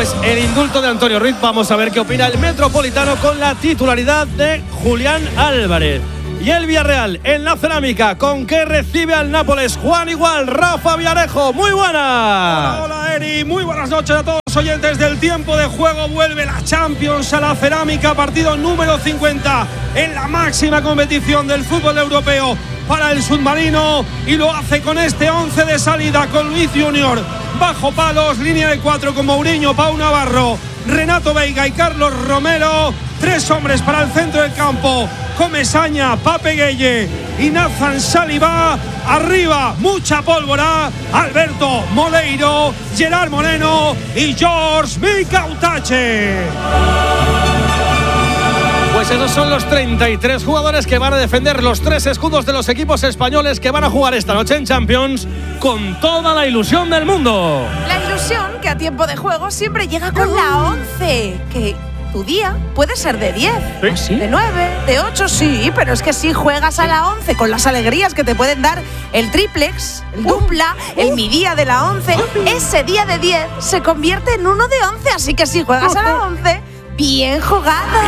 Pues el indulto de Antonio Ruiz, vamos a ver qué opina el Metropolitano con la titularidad de Julián Álvarez. Y el Villarreal en la Cerámica, ¿con qué recibe al Nápoles? Juan Igual, Rafa Villarejo, muy buenas. Hola Eri, muy buenas noches a todos los oyentes del tiempo de juego. Vuelve la Champions a la Cerámica, partido número 50 en la máxima competición del fútbol europeo para el submarino, y lo hace con este 11 de salida, con Luis Junior bajo palos, línea de 4 con Mourinho, Pau Navarro, Renato Veiga y Carlos Romero. 3 hombres para el centro del campo: Comesaña, Pape Gueye y Nathan Saliba. Arriba, mucha pólvora: Alberto Moleiro, Gerard Moreno y George Mikautache. Pues esos son los 33 jugadores que van a defender los 3 escudos de los equipos españoles que van a jugar esta noche en Champions con toda la ilusión del mundo. La ilusión que a tiempo de juego siempre llega con la 11, que tu día puede ser de 10, ¿Sí? de 9, de 8, sí, pero es que si juegas a la 11 con las alegrías que te pueden dar el triplex, el dupla, el mi día de la 11, ese día de 10 se convierte en uno de 11, así que si juegas a la 11, bien jugado.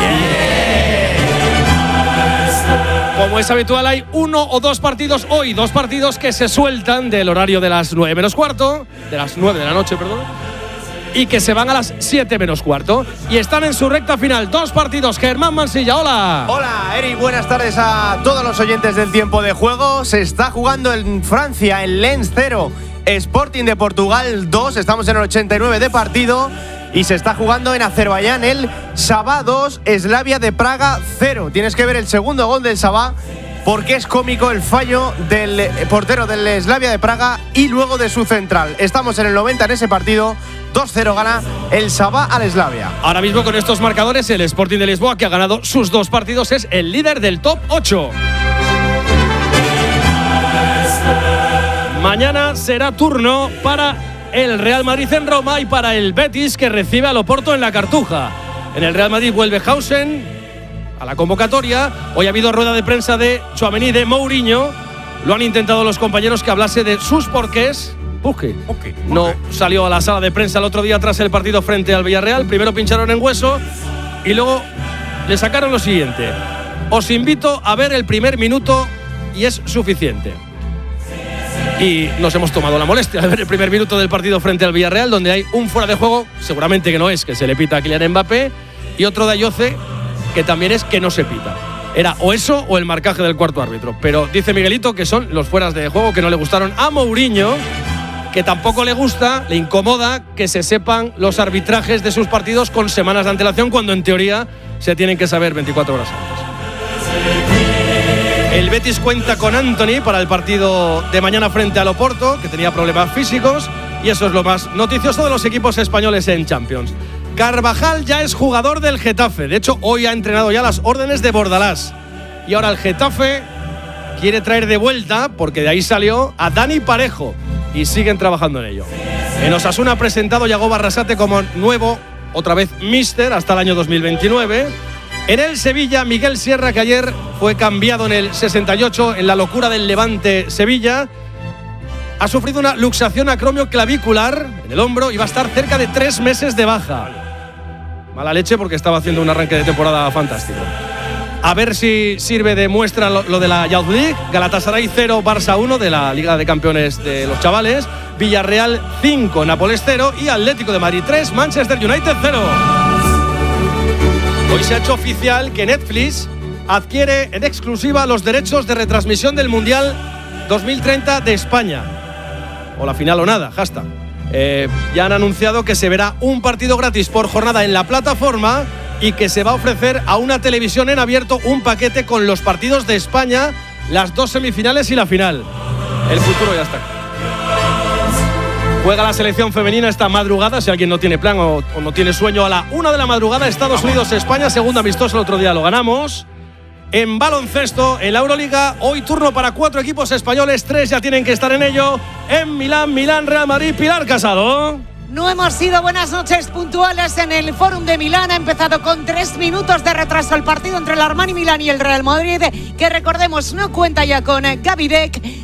Como es habitual, hay 1 o 2 partidos hoy, 2 partidos que se sueltan del horario de las 9 menos cuarto, de las 9 de la noche, perdón, y que se van a las 7 menos cuarto. Y están en su recta final 2 partidos. Germán Mansilla, hola. Hola, Eri, buenas tardes a todos los oyentes del tiempo de juego. Se está jugando en Francia, en Lens 0, Sporting de Portugal 2. Estamos en el 89 de partido. Y se está jugando en Azerbaiyán el Sabah 2, Slavia de Praga 0. Tienes que ver el segundo gol del Sabah, porque es cómico el fallo del portero del Slavia de Praga y luego de su central. Estamos en el 90 en ese partido. 2-0 gana el Sabah al Slavia. Ahora mismo con estos marcadores, el Sporting de Lisboa, que ha ganado sus 2 partidos, es el líder del top 8. Mañana será turno para el Real Madrid en Roma y para el Betis, que recibe al Oporto en la Cartuja. En el Real Madrid vuelve Hausen a la convocatoria. Hoy ha habido rueda de prensa de Tchouaméni, de Mourinho. Lo han intentado los compañeros que hablase de sus porqués. No salió a la sala de prensa el otro día tras el partido frente al Villarreal. Primero pincharon en hueso y luego le sacaron lo siguiente: os invito a ver el primer minuto y es suficiente. Y nos hemos tomado la molestia de ver el primer minuto del partido frente al Villarreal, donde hay un fuera de juego, seguramente que no es, que se le pita a Kylian Mbappé, y otro de Ayoce, que también es que no se pita. Era o eso o el marcaje del cuarto árbitro. Pero dice Miguelito que son los fueras de juego que no le gustaron a Mourinho, que tampoco le gusta, le incomoda que se sepan los arbitrajes de sus partidos con semanas de antelación, cuando en teoría se tienen que saber 24 horas antes. El Betis cuenta con Antony para el partido de mañana frente al Oporto, que tenía problemas físicos, y eso es lo más noticioso de los equipos españoles en Champions. Carvajal ya es jugador del Getafe. De hecho, hoy ha entrenado ya las órdenes de Bordalás. Y ahora el Getafe quiere traer de vuelta, porque de ahí salió, a Dani Parejo, y siguen trabajando en ello. En Osasuna ha presentado Yago Barrasate como nuevo, otra vez míster, hasta el año 2029. En el Sevilla, Miguel Sierra, que ayer fue cambiado en el 68 en la locura del Levante Sevilla, ha sufrido una luxación acromioclavicular en el hombro y va a estar cerca de 3 meses de baja. Mala leche, porque estaba haciendo un arranque de temporada fantástico. A ver si sirve de muestra lo de la Youth League. Galatasaray 0, Barça 1 de la Liga de Campeones de los chavales. Villarreal 5, Nápoles 0 y Atlético de Madrid 3, Manchester United 0. Hoy se ha hecho oficial que Netflix adquiere en exclusiva los derechos de retransmisión del Mundial 2030 de España. O la final o nada, hashtag. Ya han anunciado que se verá un partido gratis por jornada en la plataforma y que se va a ofrecer a una televisión en abierto un paquete con los partidos de España, las 2 semifinales y la final. El futuro ya está. Juega la selección femenina esta madrugada, si alguien no tiene plan o no tiene sueño, a la 1 de la madrugada, Estados Unidos-España, segundo amistoso, el otro día lo ganamos. En baloncesto, en la Euroliga, hoy turno para 4 equipos españoles, 3 ya tienen que estar en ello. En Milán, Real Madrid, Pilar Casado. No hemos sido buenas noches puntuales en el Fórum de Milán. Ha empezado con 3 minutos de retraso el partido entre el Armani Milán y el Real Madrid, que recordemos no cuenta ya con Gavidec.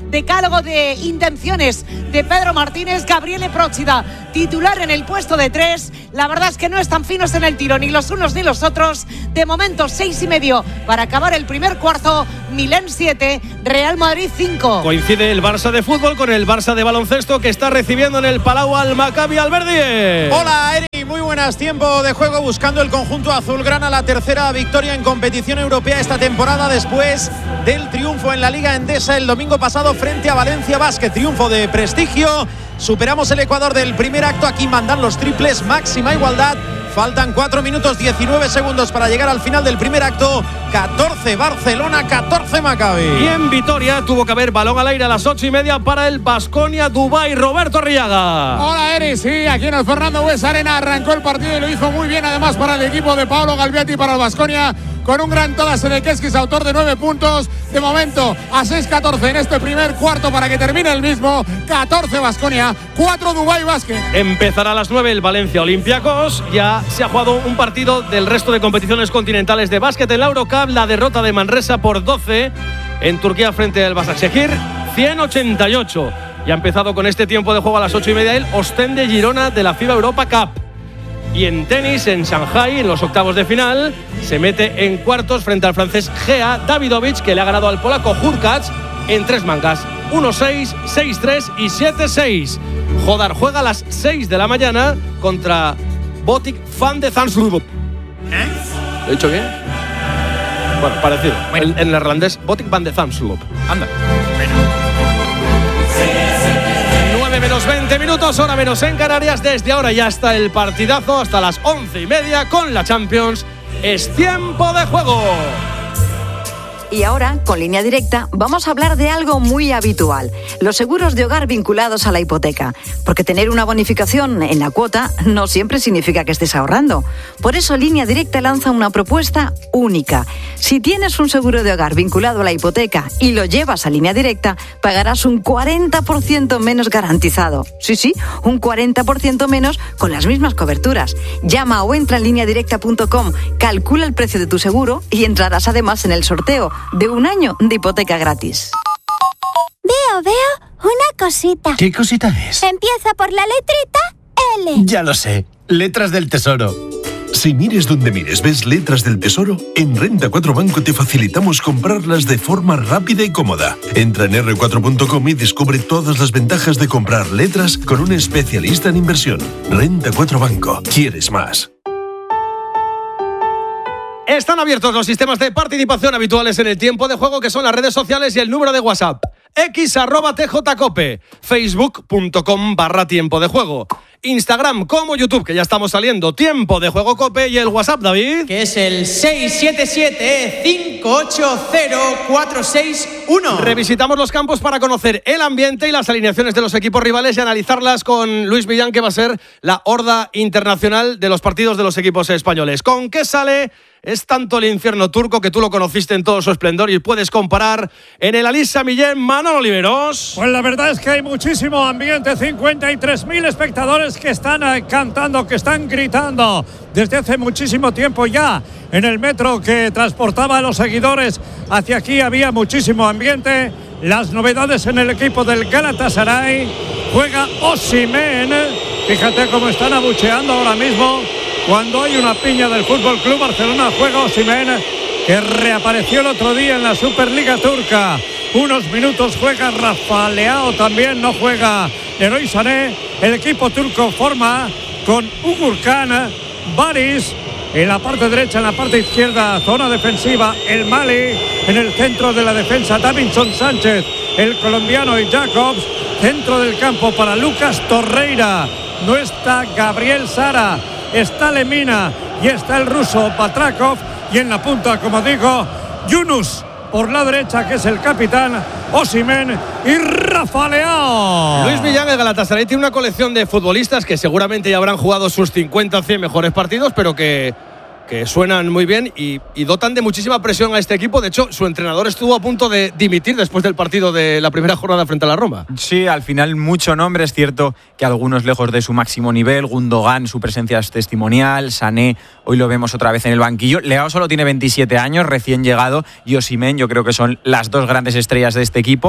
decálogo de intenciones de Pedro Martínez. Gabriele Procida, titular en el puesto de 3. La verdad es que no están finos en el tiro, ni los unos ni los otros. De momento, 6:30 para acabar el primer cuarto. Milán 7, Real Madrid 5. Coincide el Barça de fútbol con el Barça de baloncesto, que está recibiendo en el Palau al Maccabi Alberdi. Hola, Eri, muy buenas. Tiempo de juego buscando el conjunto azulgrana la tercera victoria en competición europea esta temporada después del triunfo en la Liga Endesa el domingo pasado frente a Valencia Basket. Triunfo de prestigio. Superamos el Ecuador del primer acto. Aquí mandan los triples, máxima igualdad. Faltan 4 minutos 19 segundos para llegar al final del primer acto. 14 Barcelona, 14 Maccabi. Y en Vitoria tuvo que haber balón al aire a las 8:30 para el Baskonia Dubái. Roberto Arriaga. Hola, Eri. Sí, aquí en el Fernando Bues Arena arrancó el partido y lo hizo muy bien, además, para el equipo de Paolo Galbiati, para el Baskonia, con un gran Todas Sedequeskis, autor de 9 puntos. De momento, a 6-14 en este primer cuarto para que termine el mismo. 14 Baskonia, 4 Dubái Basket. Empezará a las 9 el Valencia Olympiacos. Ya se ha jugado un partido del resto de competiciones continentales de básquet en la Eurocup. La derrota de Manresa por 12 en Turquía frente al Başakşehir, 100-88. Ya ha empezado con este tiempo de juego a las 8:30 el Ostende Girona de la FIBA Europa Cup. Y en tenis, en Shanghai, en los octavos de final, se mete en cuartos frente al francés Gea Davidovich, que le ha ganado al polaco Hurkacz en 3 mangas, 1-6, 6-3 y 7-6. Jodar juega a las 6 de la mañana contra Botic van de Zandschulp. ¿Lo he dicho bien? Bueno, parecido. Bueno. En neerlandés, Botic van de Zandschulp. Anda. 9 menos 20 minutos, hora menos en Canarias. Desde ahora ya está el partidazo hasta las 11:30 con la Champions. Es tiempo de juego. Y ahora, con Línea Directa, vamos a hablar de algo muy habitual: los seguros de hogar vinculados a la hipoteca. Porque tener una bonificación en la cuota no siempre significa que estés ahorrando. Por eso, Línea Directa lanza una propuesta única. Si tienes un seguro de hogar vinculado a la hipoteca y lo llevas a Línea Directa, pagarás un 40% menos garantizado. Sí, un 40% menos con las mismas coberturas. Llama o entra en lineadirecta.com, calcula el precio de tu seguro y entrarás además en el sorteo de un año de hipoteca gratis. Veo una cosita. ¿Qué cosita es? Empieza por la letrita L. Ya lo sé, letras del tesoro. Si mires donde mires ves letras del tesoro, en Renta 4 Banco te facilitamos comprarlas de forma rápida y cómoda. Entra en r4.com y descubre todas las ventajas de comprar letras con un especialista en inversión. Renta 4 Banco. ¿Quieres más? Están abiertos los sistemas de participación habituales en el tiempo de juego, que son las redes sociales y el número de WhatsApp. x@tjcope, facebook.com/tiempo de juego, Instagram como YouTube, que ya estamos saliendo, Tiempo de Juego Cope, y el WhatsApp, David, que es el 677-580-461. Revisitamos los campos para conocer el ambiente y las alineaciones de los equipos rivales y analizarlas con Luis Millán, que va a ser la horda internacional de los partidos de los equipos españoles. ¿Con qué sale? Es tanto el infierno turco, que tú lo conociste en todo su esplendor y puedes comparar en el Alisa Millén. Manolo Oliveros. Pues la verdad es que hay muchísimo ambiente, 53.000 espectadores que están cantando, que están gritando desde hace muchísimo tiempo ya. En el metro que transportaba a los seguidores hacia aquí había muchísimo ambiente. Las novedades en el equipo del Galatasaray: juega Osimhen. Fíjate cómo están abucheando ahora mismo cuando hay una piña del Fútbol Club Barcelona. Juega Osimhen, que reapareció el otro día en la Superliga Turca. Unos minutos juega Rafa Leao, también no juega Leroy Sané. El equipo turco forma con Ugurkan, Baris en la parte derecha, en la parte izquierda, zona defensiva, el Mali en el centro de la defensa, Davinson Sánchez, el colombiano, y Jacobs, centro del campo para Lucas Torreira. No está Gabriel Sara, está Lemina y está el ruso Patrakov, y en la punta, como digo, Yunus por la derecha, que es el capitán, Osimhen y Rafa Leao. Luis Millán, el Galatasaray tiene una colección de futbolistas que seguramente ya habrán jugado sus 50 o 100 mejores partidos, pero que suenan muy bien y dotan de muchísima presión a este equipo. De hecho, su entrenador estuvo a punto de dimitir después del partido de la primera jornada frente a la Roma. Sí, al final mucho nombre. Es cierto que algunos lejos de su máximo nivel. Gundogan, su presencia es testimonial. Sané, hoy lo vemos otra vez en el banquillo. Leao solo tiene 27 años, recién llegado. Y Osimhen, yo creo que son las dos grandes estrellas de este equipo.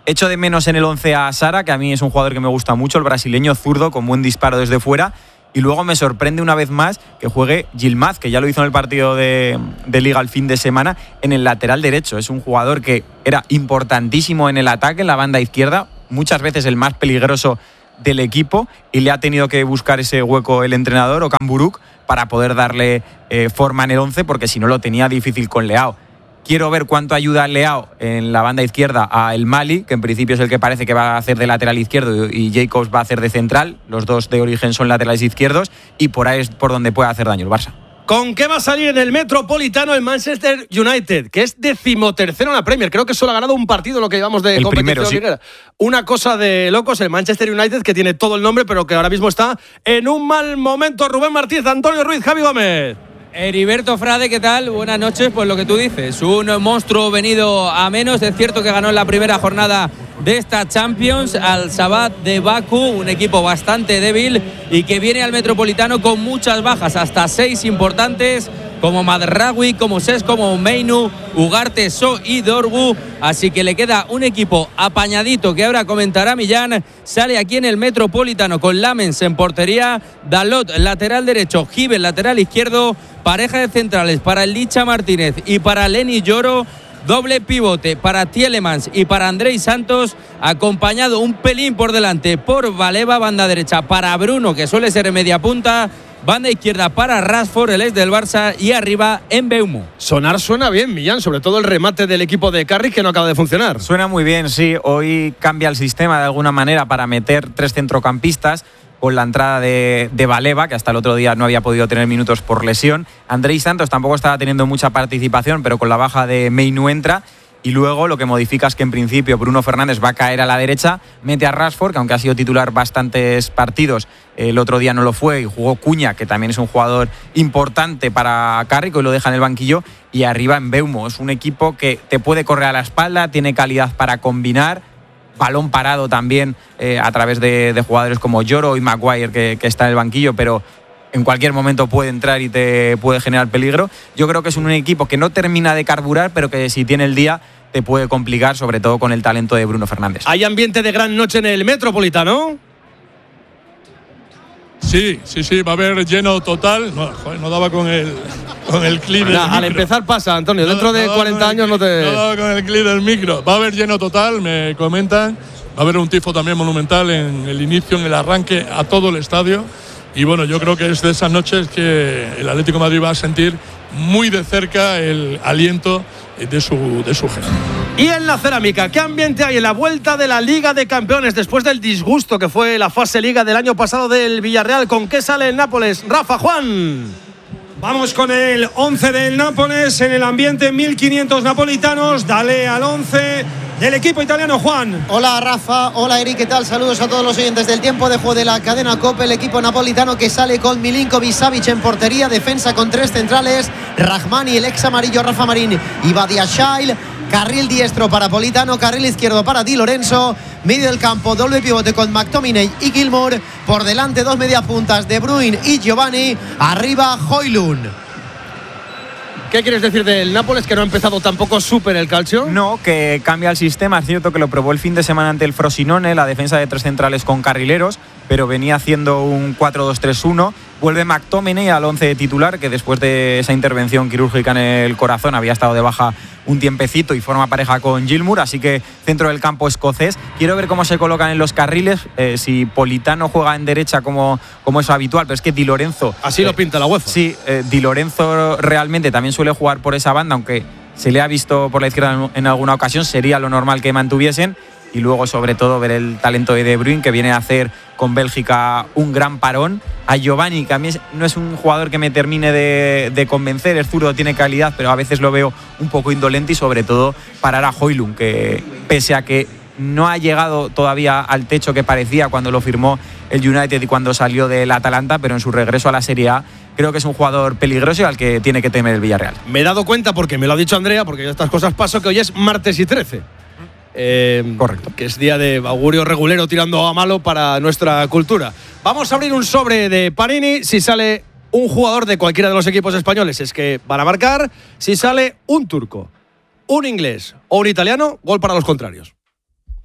Echo de menos en el 11 a Sara, que a mí es un jugador que me gusta mucho, el brasileño zurdo con buen disparo desde fuera. Y luego me sorprende una vez más que juegue Yilmaz, que ya lo hizo en el partido de Liga el fin de semana, en el lateral derecho. Es un jugador que era importantísimo en el ataque, en la banda izquierda, muchas veces el más peligroso del equipo, y le ha tenido que buscar ese hueco el entrenador, Okan Buruk, para poder darle forma en el 11, porque si no lo tenía difícil con Leao. Quiero ver cuánto ayuda Leao en la banda izquierda a El Mali, que en principio es el que parece que va a hacer de lateral izquierdo, y Jacobs va a hacer de central. Los dos de origen son laterales izquierdos, y por ahí es por donde puede hacer daño el Barça. ¿Con qué va a salir en el Metropolitano el Manchester United? Que es 13º en la Premier. Creo que solo ha ganado un partido en lo que llevamos de competición liguera. Una cosa de locos, el Manchester United, que tiene todo el nombre, pero que ahora mismo está en un mal momento. Rubén Martínez, Antonio Ruiz, Javi Gómez. Heriberto Frade, ¿qué tal? Buenas noches. Pues lo que tú dices, un monstruo venido a menos. Es cierto que ganó en la primera jornada de esta Champions al Shabab de Bakú, un equipo bastante débil y que viene al Metropolitano con muchas bajas, hasta 6 importantes, como Madraoui, como Ses, como Meinu, Ugarte, So y Dorgu. Así que le queda un equipo apañadito que ahora comentará Millán. Sale aquí en el Metropolitano con Lamens en portería, Dalot lateral derecho, Gibbel lateral izquierdo, pareja de centrales para el Licha Martínez y para Lenny Yoro. Doble pivote para Tielemans y para Andrei Santos, acompañado un pelín por delante por Baleba, banda derecha para Bruno, que suele ser en media punta, banda izquierda para Rashford, el ex del Barça, y arriba en Mbeumo. Sonar suena bien, Millán, sobre todo el remate del equipo de Carrick, que no acaba de funcionar. Suena muy bien, sí. Hoy cambia el sistema de alguna manera para meter 3 centrocampistas, con la entrada de Baleba, que hasta el otro día no había podido tener minutos por lesión. Andrei Santos tampoco estaba teniendo mucha participación, pero con la baja de Meinu entra. Y luego lo que modifica es que en principio Bruno Fernández va a caer a la derecha, mete a Rashford, que aunque ha sido titular bastantes partidos, el otro día no lo fue, y jugó Cuña, que también es un jugador importante para Carrick, y lo deja en el banquillo, y arriba en Mbeumo. Es un equipo que te puede correr a la espalda, tiene calidad para combinar, balón parado también a través de jugadores como Yoro y Maguire, que está en el banquillo, pero en cualquier momento puede entrar y te puede generar peligro. Yo creo que es un equipo que no termina de carburar, pero que si tiene el día te puede complicar, sobre todo con el talento de Bruno Fernández. ¿Hay ambiente de gran noche en el Metropolitano? Sí, va a haber lleno total. No daba con el clip del micro. Al empezar pasa, Antonio, dentro de 40 años no te... No daba con el clip del micro. Va a haber lleno total, me comentan. Va a haber un tifo también monumental en el inicio, en el arranque, a todo el estadio. Y bueno, yo creo que es de esas noches que el Atlético de Madrid va a sentir muy de cerca el aliento de su gente. Y en la cerámica, ¿qué ambiente hay en la vuelta de la Liga de Campeones después del disgusto que fue la fase Liga del año pasado del Villarreal? ¿Con qué sale el Nápoles? Rafa, Juan. Vamos con el 11 del Nápoles en el ambiente, 1500 napolitanos. Dale al 11 del equipo italiano, Juan. Hola Rafa, hola Eric, ¿qué tal? Saludos a todos los oyentes del tiempo de juego de la cadena COPE. El equipo napolitano que sale con Milinkovic-Savic en portería, defensa con 3 centrales, Rahmani, el ex amarillo Rafa Marín y Badiashile. Carril diestro para Politano, carril izquierdo para Di Lorenzo, medio del campo, doble pivote con McTominay y Gilmour, por delante 2 mediapuntas De Bruyne y Giovanni, arriba Højlund. ¿Qué quieres decir del Nápoles, que no ha empezado tampoco súper el calcio? No, que cambia el sistema. Es cierto que lo probó el fin de semana ante el Frosinone, la defensa de 3 centrales con carrileros, pero venía haciendo un 4-2-3-1. Vuelve McTominay al 11 de titular, que después de esa intervención quirúrgica en el corazón había estado de baja un tiempecito y forma pareja con Gilmour, así que centro del campo escocés. Quiero ver cómo se colocan en los carriles, si Politano juega en derecha como es habitual, pero es que Di Lorenzo... Así lo pinta la UEFA. Sí, Di Lorenzo realmente también suele jugar por esa banda, aunque se le ha visto por la izquierda en alguna ocasión, sería lo normal que mantuviesen. Y luego, sobre todo, ver el talento de Bruyne, que viene a hacer con Bélgica un gran parón. A Giovanni, que a mí no es un jugador que me termine de convencer, es zurdo, tiene calidad, pero a veces lo veo un poco indolente, y sobre todo parar a Højlund, que pese a que no ha llegado todavía al techo que parecía cuando lo firmó el United y cuando salió del Atalanta, pero en su regreso a la Serie A creo que es un jugador peligroso y al que tiene que temer el Villarreal. Me he dado cuenta, porque me lo ha dicho Andrea, porque yo estas cosas paso, que hoy es martes y 13. Correcto. Que es día de augurio regulero tirando a malo para nuestra cultura. Vamos a abrir un sobre de Panini. Si sale un jugador de cualquiera de los equipos españoles, es que van a marcar. Si sale un turco, un inglés o un italiano, gol para los contrarios.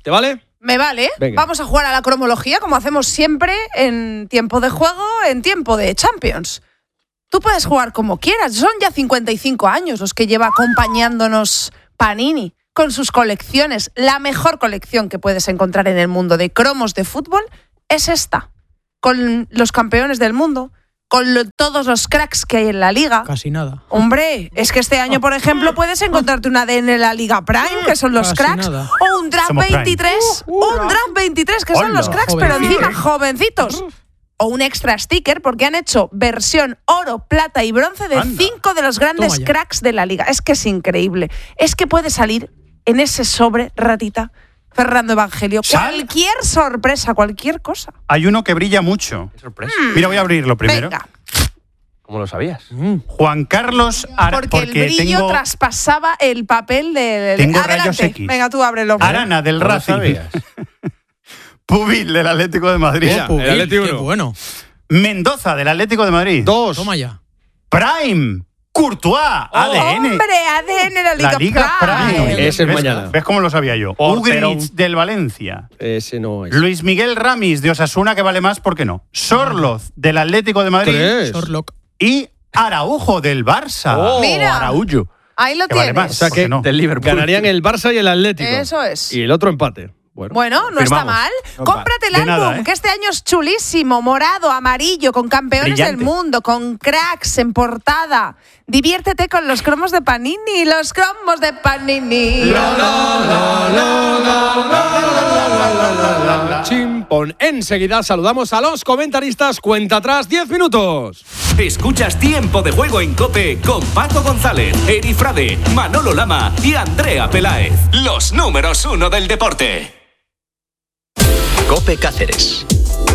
¿Te vale? Me vale. Venga. Vamos a jugar a la cromología como hacemos siempre en tiempo de juego, en tiempo de Champions. Tú puedes jugar como quieras. Son ya 55 años los que lleva acompañándonos Panini con sus colecciones. La mejor colección que puedes encontrar en el mundo de cromos de fútbol es esta. Con los campeones del mundo, con todos los cracks que hay en la liga. Casi nada. Hombre, es que este año, por ejemplo, puedes encontrarte un ADN en la Liga Prime, que son los Casi cracks, nada. o un Draft 23, un Draft 23, que son los cracks, pero encima jovencitos. O un extra sticker, porque han hecho versión oro, plata y bronce de 5 de los grandes cracks de la liga. Es que es increíble. Es que puede salir en ese sobre, ratita, Fernando Evangelio, cualquier sorpresa, cualquier cosa. Hay uno que brilla mucho. ¿Qué sorpresa? Mira, voy a abrirlo primero. Venga. ¿Cómo lo sabías? Juan Carlos Porque el brillo traspasaba el papel del... Tengo Adelante. rayos X. Venga, tú ábrelo. Arana del Racing. Pubil del Atlético de Madrid. Mira, Pubil, el Atlético qué bueno. Mendoza del Atlético de Madrid. 2. Toma ya. Prime. Courtois. ADN. ¡Hombre, ADN de la Liga Prime! Ese es mañana. ¿Ves cómo lo sabía yo? Ugric del Valencia. Ese no es. Luis Miguel Ramis de Osasuna, que vale más, ¿por qué no? Sorloz del Atlético de Madrid. Sorlock. Y Araujo del Barça. Mira. Araújo. Ahí lo Que vale tienes. más. O sea que no? Del Liverpool. ganarían el Barça y el Atlético. Eso es. Y el otro empate. Bueno, no está mal. Cómprate el álbum, que este año es chulísimo, morado, amarillo, con campeones Brillante. del mundo, con cracks en portada. Diviértete con los cromos de Panini, los cromos de Panini. Chimpón. Enseguida saludamos a los comentaristas. Cuenta atrás, 10 minutos. Escuchas Tiempo de Juego en COPE con Paco González, Eri Frade, Manolo Lama y Andrea Peláez. Los números 1 del deporte. COPE Cáceres.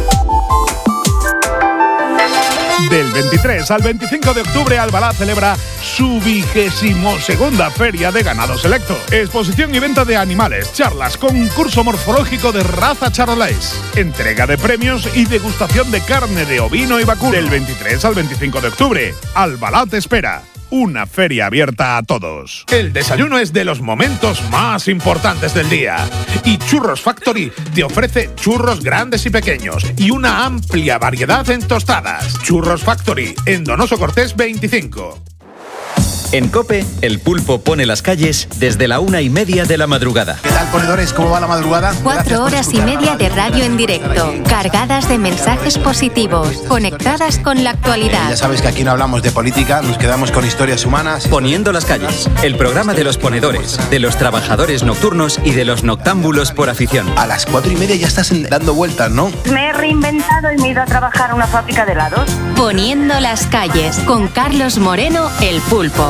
Del 23 al 25 de octubre, Albalá celebra su 22ª Feria de Ganado Selecto. Exposición y venta de animales, charlas, concurso morfológico de raza charolais, entrega de premios y degustación de carne de ovino y vacuno. Del 23 al 25 de octubre, Albalá te espera. Una feria abierta a todos. El desayuno es de los momentos más importantes del día. Y Churros Factory te ofrece churros grandes y pequeños y una amplia variedad en tostadas. Churros Factory, en Donoso Cortés 25. En COPE, el pulpo pone las calles desde la 1:30 de la madrugada. ¿Qué tal, ponedores? ¿Cómo va la madrugada? 4 horas y media de radio en directo, cargadas de mensajes positivos, conectadas con la actualidad. Ya sabes que aquí no hablamos de política, nos quedamos con historias humanas. Poniendo las calles, el programa de los ponedores, de los trabajadores nocturnos y de los noctámbulos por afición. A las 4:30 ya estás dando vueltas, ¿no? Me he reinventado y me he ido a trabajar a una fábrica de helados. Poniendo las calles, con Carlos Moreno, el pulpo.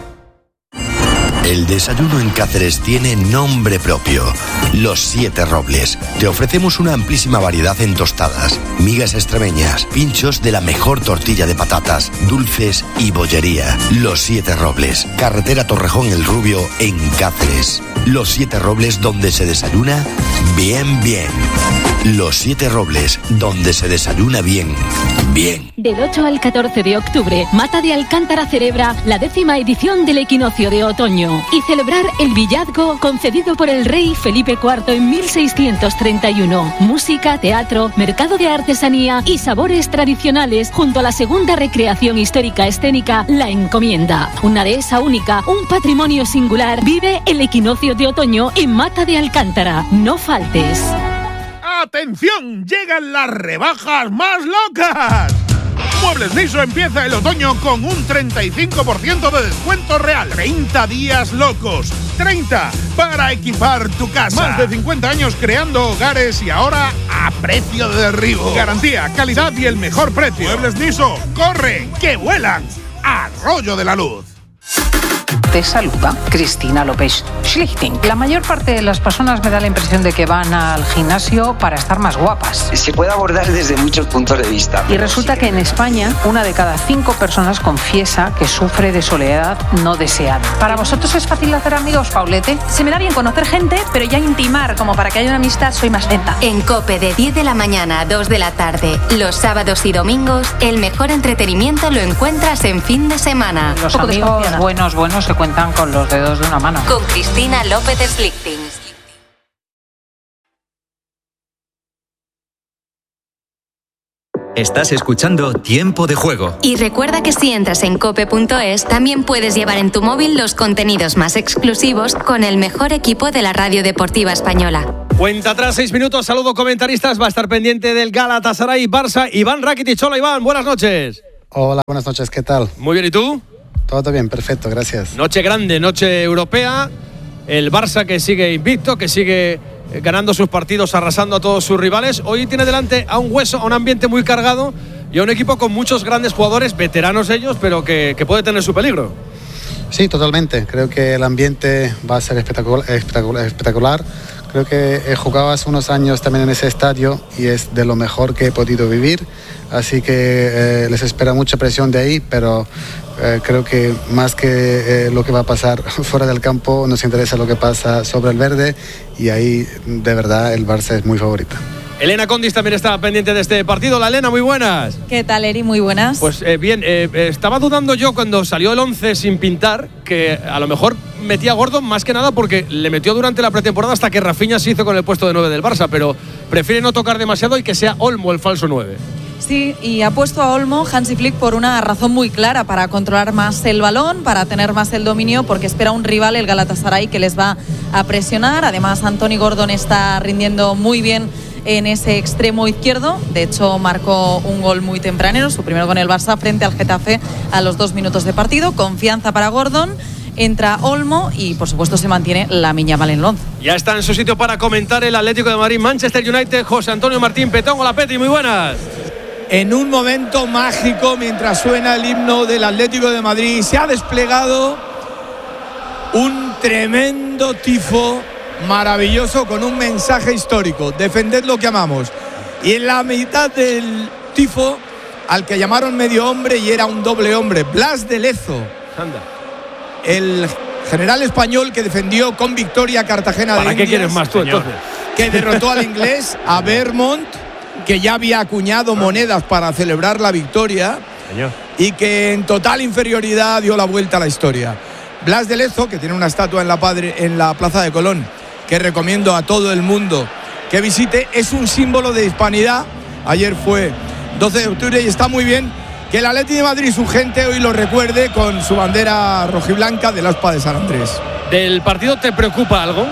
El desayuno en Cáceres tiene nombre propio. Los 7 Robles. Te ofrecemos una amplísima variedad en tostadas, migas extremeñas, pinchos de la mejor tortilla de patatas, dulces y bollería. Los 7 Robles. Carretera Torrejón El Rubio en Cáceres. Los 7 Robles, donde se desayuna bien, bien. Los 7 Robles, donde se desayuna bien, bien. Del 8 al 14 de octubre, Mata de Alcántara celebra la 10ª edición del equinoccio de otoño y celebrar el villazgo concedido por el rey Felipe IV en 1631. Música, teatro, mercado de artesanía y sabores tradicionales junto a la segunda recreación histórica escénica La Encomienda. Una dehesa única, un patrimonio singular. Vive el equinoccio de otoño en Mata de Alcántara. No faltes. ¡Atención! ¡Llegan las rebajas más locas! Muebles Niso empieza el otoño con un 35% de descuento real. 30 días locos. 30 para equipar tu casa. Más de 50 años creando hogares y ahora a precio de derribo. Garantía, calidad y el mejor precio. Muebles Niso, corre, que vuelan. Arroyo de la Luz. Te saluda Cristina López Schlichting. La mayor parte de las personas me da la impresión de que van al gimnasio para estar más guapas. Se puede abordar desde muchos puntos de vista. Y resulta que en España, 1 de cada 5 personas confiesa que sufre de soledad no deseada. ¿Para vosotros es fácil hacer amigos, Paulete? Se me da bien conocer gente, pero ya intimar, como para que haya una amistad, soy más lenta. En COPE de 10 de la mañana a 2 de la tarde, los sábados y domingos, el mejor entretenimiento lo encuentras en fin de semana. Los amigos buenos se cuentan con los dedos de una mano. Con Cristina López Schlichting. Estás escuchando Tiempo de Juego. Y recuerda que si entras en cope.es, también puedes llevar en tu móvil los contenidos más exclusivos con el mejor equipo de la radio deportiva española. Cuenta atrás, 6 minutos. Saludo comentaristas. Va a estar pendiente del Galatasaray Barça. Iván Rakitic. Hola, Iván. Buenas noches. Hola, buenas noches. ¿Qué tal? Muy bien. ¿Y tú? Todo bien. Perfecto. Gracias. Noche grande, noche europea. El Barça que sigue invicto, que sigue ganando sus partidos, arrasando a todos sus rivales. Hoy tiene delante a un hueso, a un ambiente muy cargado y a un equipo con muchos grandes jugadores, veteranos ellos, pero que puede tener su peligro. Sí, totalmente. Creo que el ambiente va a ser espectacular. Creo que he jugado hace unos años también en ese estadio y es de lo mejor que he podido vivir. Así que les espera mucha presión de ahí, pero creo que más que lo que va a pasar fuera del campo, nos interesa lo que pasa sobre el verde y ahí de verdad el Barça es muy favorita. Elena Condis también está pendiente de este partido. La Elena, muy buenas. ¿Qué tal, Eri? Muy buenas. Pues bien, estaba dudando yo cuando salió el 11 sin pintar, que a lo mejor metía a Gordon más que nada porque le metió durante la pretemporada hasta que Rafinha se hizo con el puesto de 9 del Barça, pero prefiere no tocar demasiado y que sea Olmo el falso 9. Sí, y ha puesto a Olmo Hansi Flick por una razón muy clara, para controlar más el balón, para tener más el dominio, porque espera un rival, el Galatasaray, que les va a presionar. Además, Anthony Gordon está rindiendo muy bien en ese extremo izquierdo. De hecho, marcó un gol muy tempranero, su primero con el Barça, frente al Getafe a los 2 minutos de partido. Confianza para Gordon. Entra Olmo y, por supuesto, se mantiene Lamine en el 11. Ya está en su sitio para comentar el Atlético de Madrid, Manchester United, José Antonio Martín Petón. Hola, Peti, muy buenas. En un momento mágico, mientras suena el himno del Atlético de Madrid, se ha desplegado un tremendo tifo maravilloso con un mensaje histórico: defended lo que amamos. Y en la mitad del tifo, al que llamaron medio hombre y era un doble hombre, Blas de Lezo. Anda. El general español que defendió con victoria a Cartagena de Indias. ¿Para qué quieres más tú, entonces? Que derrotó al inglés, a Vermont, que ya había acuñado monedas para celebrar la victoria. Señor. Y que en total inferioridad dio la vuelta a la historia. Blas de Lezo, que tiene una estatua en la Plaza de Colón, que recomiendo a todo el mundo que visite, es un símbolo de hispanidad. Ayer fue 12 de octubre y está muy bien que el Atleti de Madrid y su gente hoy lo recuerde con su bandera rojiblanca del Aspa de San Andrés. ¿Del partido te preocupa algo?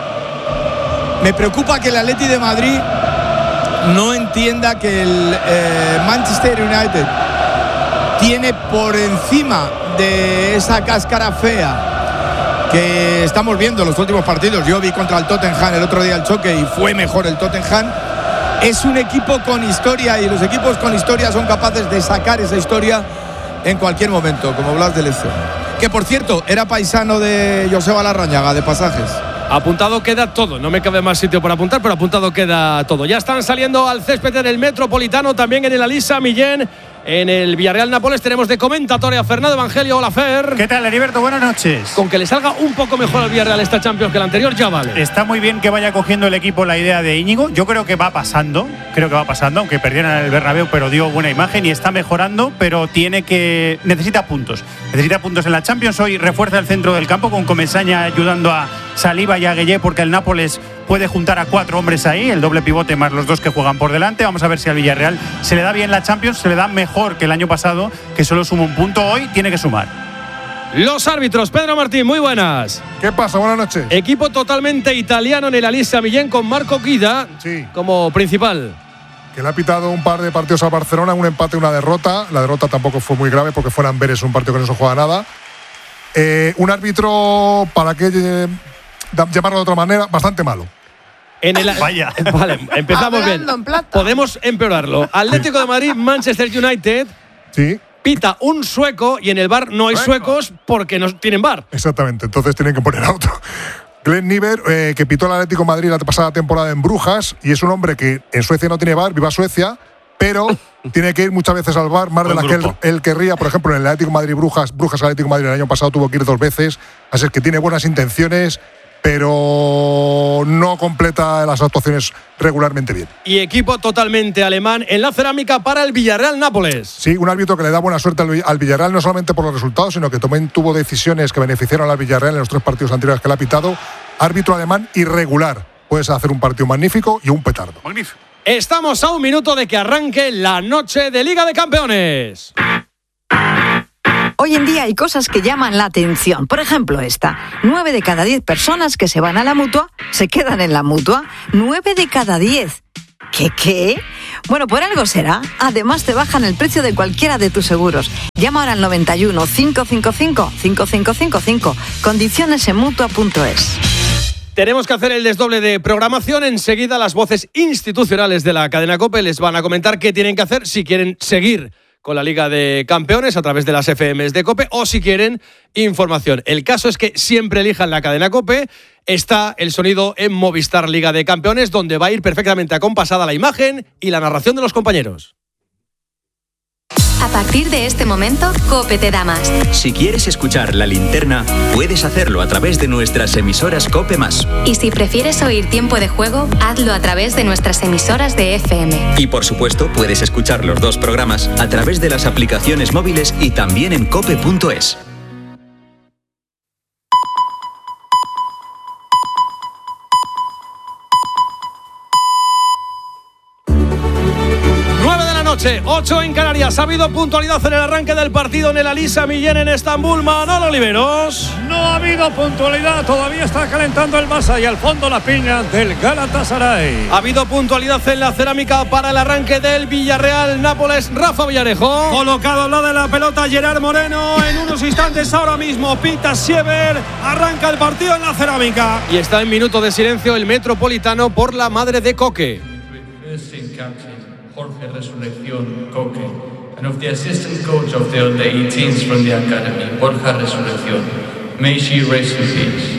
Me preocupa que el Atleti de Madrid no entienda que el Manchester United tiene por encima de esa cáscara fea que estamos viendo en los últimos partidos. Yo vi contra el Tottenham el otro día el choque y fue mejor el Tottenham. Es un equipo con historia y los equipos con historia son capaces de sacar esa historia en cualquier momento, como Blas de Lezo, que por cierto era paisano de Joseba Larrañaga, de Pasajes. Apuntado queda todo, no me cabe más sitio para apuntar, pero apuntado queda todo. Ya están saliendo al césped en el Metropolitano, también en el Alisa Millén. En el Villarreal Nápoles tenemos de comentario a Fernando Evangelio. Hola, Fer. ¿Qué tal, Heriberto? Buenas noches. Con que le salga un poco mejor al Villarreal esta Champions que el anterior, ya vale. Está muy bien que vaya cogiendo el equipo la idea de Íñigo. Yo creo que va pasando, aunque perdieran en el Bernabéu, pero dio buena imagen y está mejorando, pero necesita puntos. Necesita puntos en la Champions. Hoy refuerza el centro del campo con Comesaña ayudando a Saliba y a Gueye, porque el Nápoles puede juntar a 4 hombres ahí, el doble pivote más los 2 que juegan por delante. Vamos a ver si al Villarreal se le da bien la Champions, se le da mejor que el año pasado, que solo suma un punto. Hoy tiene que sumar. Los árbitros, Pedro Martín, muy buenas. ¿Qué pasa? Buenas noches. Equipo totalmente italiano en el Alisa Millén con Marco Guida como principal. Que le ha pitado un par de partidos a Barcelona, un empate y una derrota. La derrota tampoco fue muy grave porque fuera Amberes, un partido que no se juega nada. Un árbitro, para que llamarlo de otra manera, bastante malo. Vaya. Vale, empezamos bien. Podemos empeorarlo. Atlético de Madrid, Manchester United. Sí. Pita un sueco y en el VAR no hay suecos porque no tienen VAR. Exactamente, entonces tienen que poner a otro. Glenn Niver, que pitó el Atlético de Madrid la pasada temporada en Brujas, y es un hombre que en Suecia no tiene VAR, viva Suecia, pero tiene que ir muchas veces al VAR, más de las que él querría. Por ejemplo, en el Atlético de Madrid Brujas Atlético de Madrid el año pasado tuvo que ir 2 veces, así es que tiene buenas intenciones, pero no completa las actuaciones regularmente bien. Y equipo totalmente alemán en la cerámica para el Villarreal Nápoles. Sí, un árbitro que le da buena suerte al Villarreal, no solamente por los resultados, sino que también tuvo decisiones que beneficiaron al Villarreal en los 3 partidos anteriores que le ha pitado. Árbitro alemán irregular. Puedes hacer un partido magnífico y un petardo. Magnífico. Estamos a un minuto de que arranque la noche de Liga de Campeones. Hoy en día hay cosas que llaman la atención. Por ejemplo, esta. 9 de cada 10 personas que se van a la Mutua se quedan en la Mutua. 9 de cada 10. ¿Qué? Bueno, por algo será. Además, te bajan el precio de cualquiera de tus seguros. Llama ahora al 91 555 5555. Condiciones en Mutua.es. Tenemos que hacer el desdoble de programación. Enseguida las voces institucionales de la cadena COPE les van a comentar qué tienen que hacer si quieren seguir con la Liga de Campeones a través de las FMs de COPE o si quieren información. El caso es que siempre elijan la cadena COPE. Está el sonido en Movistar Liga de Campeones, donde va a ir perfectamente acompasada la imagen y la narración de los compañeros. A partir de este momento, COPE te da más. Si quieres escuchar La Linterna, puedes hacerlo a través de nuestras emisoras COPE+. Y si prefieres oír Tiempo de Juego, hazlo a través de nuestras emisoras de FM. Y por supuesto, puedes escuchar los dos programas a través de las aplicaciones móviles y también en cope.es. Noche, 8 en Canarias. Ha habido puntualidad en el arranque del partido en el Alisa Millén en Estambul. Manolo Oliveros. No ha habido puntualidad, todavía está calentando el Barça y al fondo la piña del Galatasaray. Ha habido puntualidad en la cerámica para el arranque del Villarreal Nápoles. Rafa Villarejo. Colocado al lado de la pelota Gerard Moreno. En unos instantes ahora mismo Pita Siever. Arranca el partido en la cerámica. Y está en minuto de silencio el Metropolitano por la madre de Coque. Jorge Resurrección Coque, and of the assistant coach of the under 18s from the academy, Borja Resurrección. May she rest in peace.